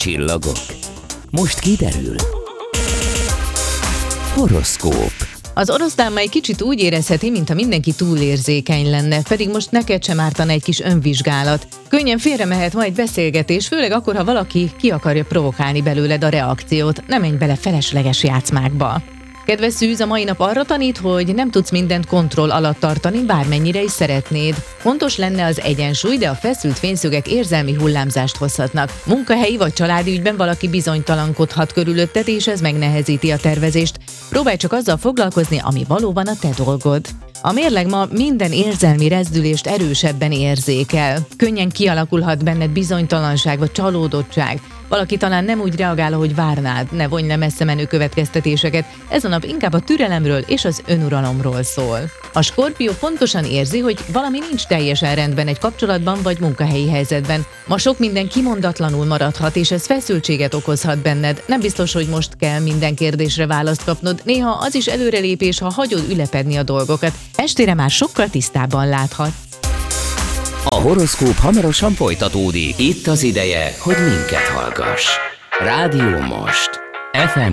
Csillagok? Most kiderül. Horoszkóp. Az oroszlán egy kicsit úgy érezheti, mintha mindenki túlérzékeny lenne, pedig most neked sem ártana egy kis önvizsgálat. Könnyen félre mehet ma egy beszélgetés, főleg akkor, ha valaki ki akarja provokálni belőled a reakciót. Ne menj bele felesleges játszmákba. Kedves szűz, a mai nap arra tanít, hogy nem tudsz mindent kontroll alatt tartani, bármennyire is szeretnéd. Fontos lenne az egyensúly, de a feszült fényszögek érzelmi hullámzást hozhatnak. Munkahelyi vagy családi ügyben valaki bizonytalankodhat körülötted, és ez megnehezíti a tervezést. Próbálj csak azzal foglalkozni, ami valóban a te dolgod. A mérleg ma minden érzelmi rezdülést erősebben érzékel. Könnyen kialakulhat benned bizonytalanság vagy csalódottság. Valaki talán nem úgy reagál, ahogy várnád, ne vonj le messze menő következtetéseket. Ez a nap inkább a türelemről és az önuralomról szól. A Skorpió pontosan érzi, hogy valami nincs teljesen rendben egy kapcsolatban vagy munkahelyi helyzetben. Ma sok minden kimondatlanul maradhat, és ez feszültséget okozhat benned. Nem biztos, hogy most kell minden kérdésre választ kapnod. Néha az is előrelépés, ha hagyod ülepedni a dolgokat. Estére már sokkal tisztábban láthatsz. A horoszkóp hamarosan folytatódik. Itt az ideje, hogy minket hallgass. Rádió Most. FM